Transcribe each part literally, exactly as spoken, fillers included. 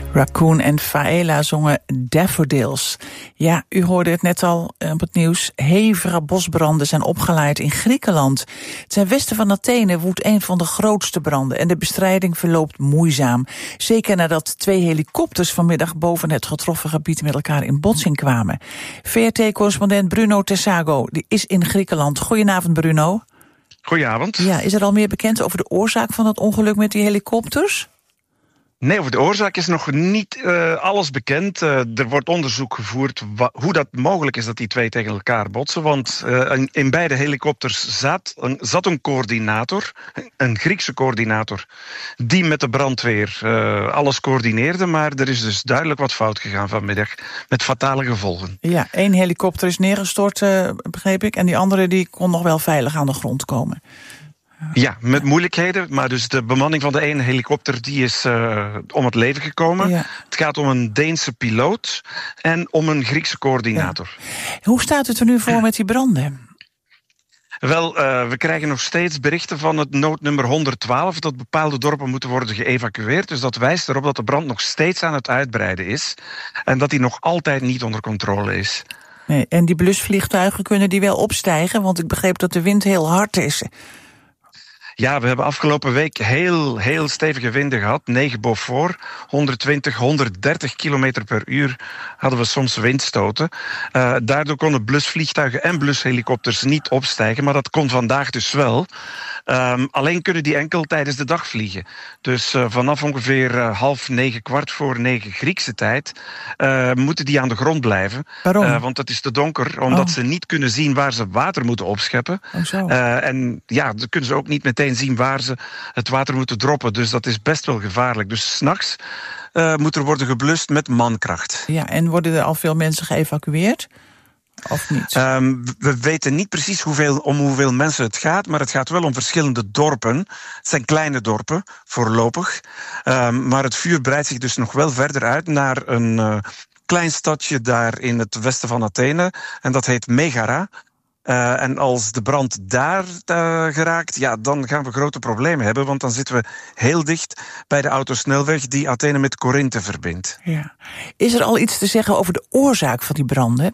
Raccoon en Faela zongen Daffodils. Ja, u hoorde het net al op het nieuws. Hevige bosbranden zijn opgeleid in Griekenland. Ten westen van Athene woedt een van de grootste branden en de bestrijding verloopt moeizaam. Zeker nadat twee helikopters vanmiddag boven het getroffen gebied met elkaar in botsing kwamen. V R T-correspondent Bruno Tessago die is in Griekenland. Goedenavond, Bruno. Goedenavond. Ja, is er al meer bekend over de oorzaak van dat ongeluk met die helikopters? Nee, over de oorzaak is nog niet uh, alles bekend. Uh, er wordt onderzoek gevoerd wa- hoe dat mogelijk is dat die twee tegen elkaar botsen. Want uh, in, in beide helikopters zat een, zat een coördinator, een Griekse coördinator, die met de brandweer uh, alles coördineerde. Maar er is dus duidelijk wat fout gegaan vanmiddag, met fatale gevolgen. Ja, één helikopter is neergestort, uh, begreep ik. En die andere die kon nog wel veilig aan de grond komen. Ja, met moeilijkheden. Maar dus de bemanning van de ene helikopter die is uh, om het leven gekomen. Ja. Het gaat om een Deense piloot en om een Griekse coördinator. Ja. Hoe staat het er nu voor met die branden? Wel, uh, we krijgen nog steeds berichten van het noodnummer honderdtwaalf... dat bepaalde dorpen moeten worden geëvacueerd. Dus dat wijst erop dat de brand nog steeds aan het uitbreiden is. En dat die nog altijd niet onder controle is. Nee, en die blusvliegtuigen kunnen die wel opstijgen? Want ik begreep dat de wind heel hard is. Ja, we hebben afgelopen week heel, heel stevige winden gehad. negen Beaufort, honderdtwintig, honderddertig kilometer per uur hadden we soms windstoten. Uh, daardoor konden blusvliegtuigen en blushelikopters niet opstijgen, maar dat kon vandaag dus wel. Um, alleen kunnen die enkel tijdens de dag vliegen. Dus uh, vanaf ongeveer uh, half negen, kwart voor negen Griekse tijd uh, moeten die aan de grond blijven. Waarom? Uh, want het is te donker, omdat oh. ze niet kunnen zien waar ze water moeten opscheppen. Oh, zo. Uh, en ja, dan kunnen ze ook niet meteen zien waar ze het water moeten droppen. Dus dat is best wel gevaarlijk. Dus 's nachts uh, moet er worden geblust met mankracht. Ja, en worden er al veel mensen geëvacueerd? Of niet? Um, we weten niet precies hoeveel, om hoeveel mensen het gaat, maar het gaat wel om verschillende dorpen. Het zijn kleine dorpen, voorlopig. Um, maar het vuur breidt zich dus nog wel verder uit naar een uh, klein stadje daar in het westen van Athene. En dat heet Megara. Uh, en als de brand daar uh, geraakt, ja, dan gaan we grote problemen hebben. Want dan zitten we heel dicht bij de autosnelweg die Athene met Korinthe verbindt. Ja. Is er al iets te zeggen over de oorzaak van die branden?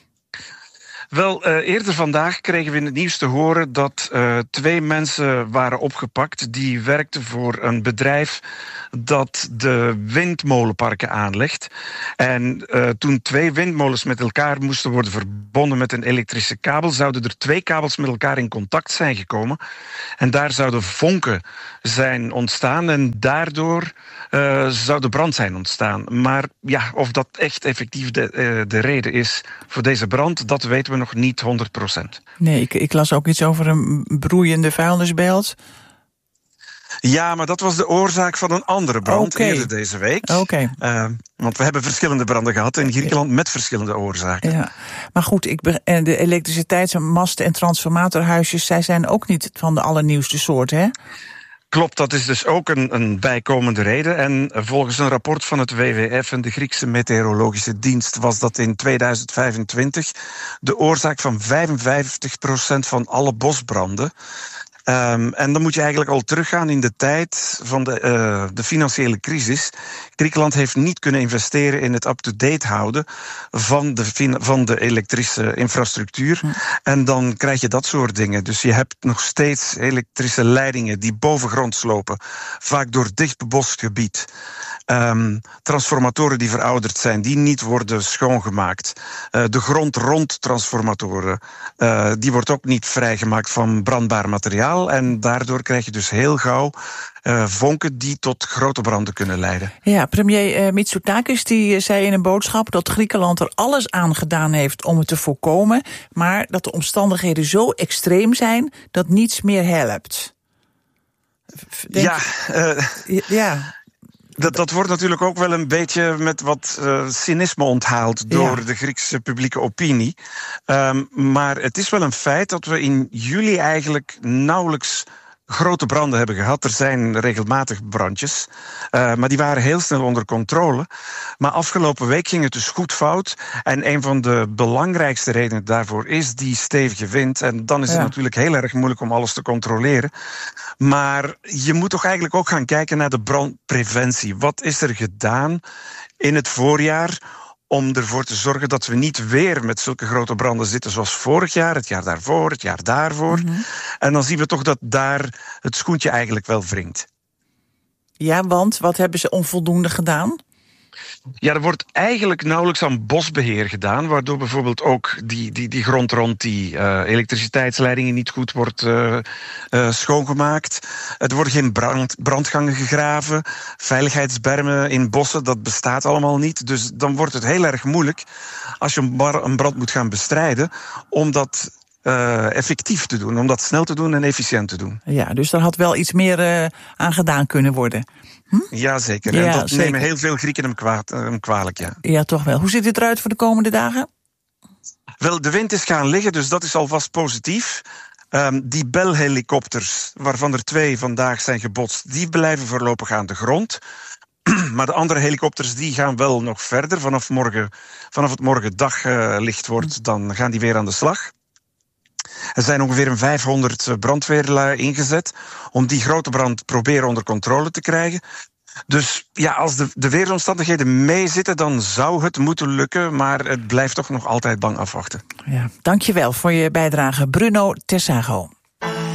Wel, uh, eerder vandaag kregen we in het nieuws te horen dat uh, twee mensen waren opgepakt die werkten voor een bedrijf dat de windmolenparken aanlegt. En uh, toen twee windmolens met elkaar moesten worden verbonden met een elektrische kabel, zouden er twee kabels met elkaar in contact zijn gekomen. En daar zouden vonken zijn ontstaan en daardoor uh, zou de brand zijn ontstaan. Maar ja, of dat echt effectief de, uh, de reden is voor deze brand, dat weten we nog niet honderd procent. Nee, ik, ik las ook iets over een broeiende vuilnisbelt. Ja, maar dat was de oorzaak van een andere brand okay. eerder deze week. Okay. Uh, want we hebben verschillende branden gehad in Griekenland met verschillende oorzaken. Ja. Maar goed, ik be- en de elektriciteitsmasten en transformatorhuisjes, zij zijn ook niet van de allernieuwste soort, hè? Klopt, dat is dus ook een, een bijkomende reden. En volgens een rapport van het W W F en de Griekse Meteorologische Dienst was dat in tweeduizend vijfentwintig de oorzaak van vijfenvijftig procent van alle bosbranden. Um, en dan moet je eigenlijk al teruggaan in de tijd van de, uh, de financiële crisis. Griekenland heeft niet kunnen investeren in het up-to-date houden van de, van de elektrische infrastructuur. Hm. En dan krijg je dat soort dingen. Dus je hebt nog steeds elektrische leidingen die bovengronds lopen, vaak door dicht bebost gebied. Um, transformatoren die verouderd zijn, die niet worden schoongemaakt. Uh, de grond rond transformatoren, uh, die wordt ook niet vrijgemaakt van brandbaar materiaal. En daardoor krijg je dus heel gauw uh, vonken die tot grote branden kunnen leiden. Ja, premier uh, Mitsotakis die zei in een boodschap dat Griekenland er alles aan gedaan heeft om het te voorkomen, maar dat de omstandigheden zo extreem zijn dat niets meer helpt. Denk... Ja, uh... ja. Dat, dat wordt natuurlijk ook wel een beetje met wat uh, cynisme onthaald door ja. de Griekse publieke opinie. Um, maar het is wel een feit dat we in juli eigenlijk nauwelijks grote branden hebben gehad. Er zijn regelmatig brandjes, uh, maar die waren heel snel onder controle. Maar afgelopen week ging het dus goed fout. En een van de belangrijkste redenen daarvoor is die stevige wind. En dan is het ja. natuurlijk heel erg moeilijk om alles te controleren. Maar je moet toch eigenlijk ook gaan kijken naar de brandpreventie. Wat is er gedaan in het voorjaar om ervoor te zorgen dat we niet weer met zulke grote branden zitten zoals vorig jaar, het jaar daarvoor, het jaar daarvoor. Mm-hmm. En dan zien we toch dat daar het schoentje eigenlijk wel wringt. Ja, want wat hebben ze onvoldoende gedaan? Ja, er wordt eigenlijk nauwelijks aan bosbeheer gedaan, waardoor bijvoorbeeld ook die, die, die grond rond die uh, elektriciteitsleidingen niet goed wordt uh, uh, schoongemaakt. Er worden geen brand, brandgangen gegraven, veiligheidsbermen in bossen, dat bestaat allemaal niet. Dus dan wordt het heel erg moeilijk als je een brand moet gaan bestrijden, om dat Uh, effectief te doen, om dat snel te doen en efficiënt te doen. Ja, dus er had wel iets meer uh, aan gedaan kunnen worden. Hm? Ja, zeker. En ja, dat zeker. nemen heel veel Grieken hem, kwa- hem kwalijk, ja. Ja, toch wel. Hoe ziet het eruit voor de komende dagen? Wel, de wind is gaan liggen, dus dat is alvast positief. Um, die Bell-helikopters, waarvan er twee vandaag zijn gebotst, die blijven voorlopig aan de grond. Maar de andere helikopters die gaan wel nog verder. Vanaf, morgen, vanaf het morgen daglicht uh, wordt, dan gaan die weer aan de slag. Er zijn ongeveer een vijfhonderd brandweerlui ingezet om die grote brand proberen onder controle te krijgen. Dus ja, als de, de weersomstandigheden meezitten, dan zou het moeten lukken, maar het blijft toch nog altijd bang afwachten. Ja, dankjewel voor je bijdrage, Bruno Tessago.